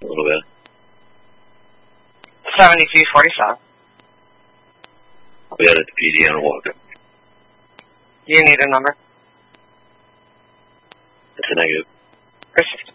A little bit. 7247. We had it at the PD on a walk. You need a number? It's a negative. Persistent.